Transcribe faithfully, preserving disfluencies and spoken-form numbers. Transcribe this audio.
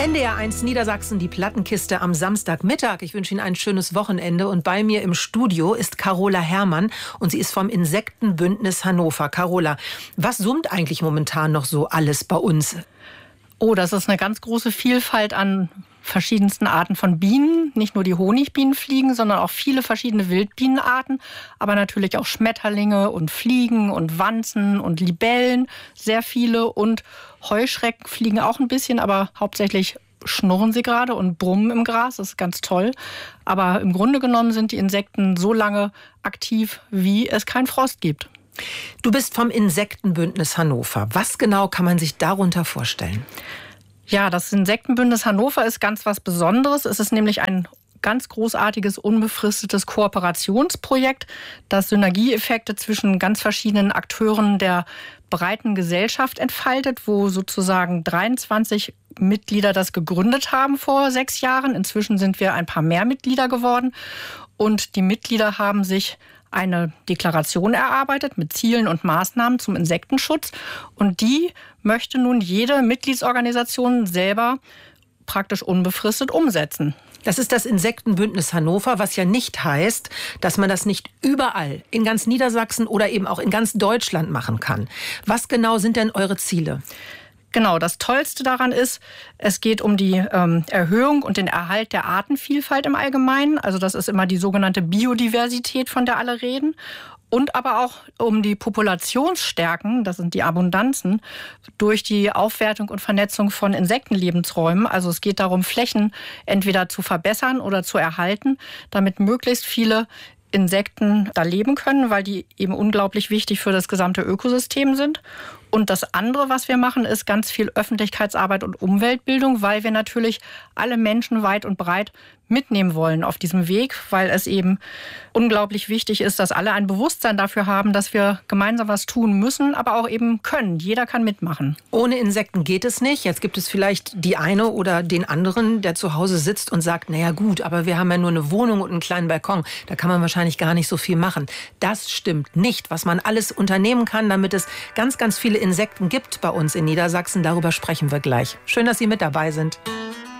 N D R eins Niedersachsen, die Plattenkiste am Samstagmittag. Ich wünsche Ihnen ein schönes Wochenende. Und bei mir im Studio ist Carola Herrmann und sie ist vom Insektenbündnis Hannover. Carola, was summt eigentlich momentan noch so alles bei uns? Oh, das ist eine ganz große Vielfalt an verschiedensten Arten von Bienen. Nicht nur die Honigbienen fliegen, sondern auch viele verschiedene Wildbienenarten. Aber natürlich auch Schmetterlinge und Fliegen und Wanzen und Libellen. Sehr viele. Und Heuschrecken fliegen auch ein bisschen, aber hauptsächlich schnurren sie gerade und brummen im Gras. Das ist ganz toll. Aber im Grunde genommen sind die Insekten so lange aktiv, wie es keinen Frost gibt. Du bist vom Insektenbündnis Hannover. Was genau kann man sich darunter vorstellen? Ja, das Insektenbündnis Hannover ist ganz was Besonderes. Es ist nämlich ein ganz großartiges, unbefristetes Kooperationsprojekt, das Synergieeffekte zwischen ganz verschiedenen Akteuren der breiten Gesellschaft entfaltet, wo sozusagen dreiundzwanzig Mitglieder das gegründet haben vor sechs Jahren. Inzwischen sind wir ein paar mehr Mitglieder geworden. Und die Mitglieder haben sich eine Deklaration erarbeitet mit Zielen und Maßnahmen zum Insektenschutz. Und die möchte nun jede Mitgliedsorganisation selber praktisch unbefristet umsetzen. Das ist das Insektenbündnis Hannover, was ja nicht heißt, dass man das nicht überall in ganz Niedersachsen oder eben auch in ganz Deutschland machen kann. Was genau sind denn eure Ziele? Genau, das Tollste daran ist, es geht um die ähm, Erhöhung und den Erhalt der Artenvielfalt im Allgemeinen. Also das ist immer die sogenannte Biodiversität, von der alle reden. Und aber auch um die Populationsstärken, das sind die Abundanzen, durch die Aufwertung und Vernetzung von Insektenlebensräumen. Also es geht darum, Flächen entweder zu verbessern oder zu erhalten, damit möglichst viele Insekten da leben können, weil die eben unglaublich wichtig für das gesamte Ökosystem sind. Und das andere, was wir machen, ist ganz viel Öffentlichkeitsarbeit und Umweltbildung, weil wir natürlich alle Menschen weit und breit mitnehmen wollen auf diesem Weg, weil es eben unglaublich wichtig ist, dass alle ein Bewusstsein dafür haben, dass wir gemeinsam was tun müssen, aber auch eben können. Jeder kann mitmachen. Ohne Insekten geht es nicht. Jetzt gibt es vielleicht die eine oder den anderen, der zu Hause sitzt und sagt, naja gut, aber wir haben ja nur eine Wohnung und einen kleinen Balkon. Da kann man wahrscheinlich gar nicht so viel machen. Das stimmt nicht. Was man alles unternehmen kann, damit es ganz, ganz viele Insekten gibt bei uns in Niedersachsen, darüber sprechen wir gleich. Schön, dass Sie mit dabei sind.